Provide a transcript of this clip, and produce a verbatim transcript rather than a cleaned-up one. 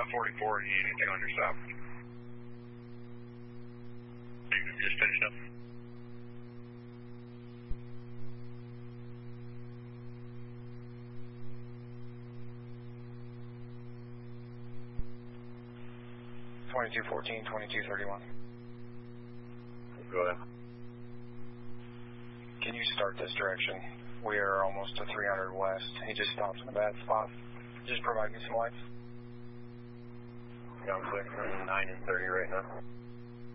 one forty-four, you need anything on your stop? Just finished up. twenty-two fourteen, twenty-two thirty-one. Go ahead. Can you start this direction? We are almost to three hundred west. He just stopped in a bad spot. Just provide me some lights. Yeah, I'm clear for nine and thirty right now.